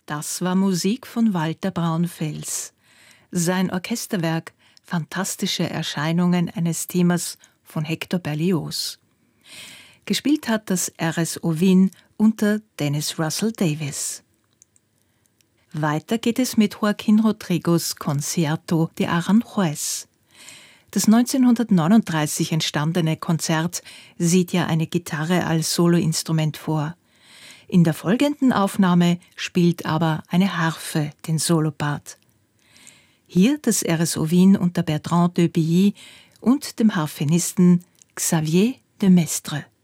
Das war Musik von Walter Braunfels. Sein Orchesterwerk Fantastische Erscheinungen eines Themas von Hector Berlioz. Gespielt hat das RSO Wien unter Dennis Russell Davies. Weiter geht es mit Joaquín Rodrigos Concierto de Aranjuez. Das 1939 entstandene Konzert sieht ja eine Gitarre als Soloinstrument vor. In der folgenden Aufnahme spielt aber eine Harfe den Solopart. Hier das RSO Wien unter Bertrand de Billy und dem Harfenisten Xavier de Mestre.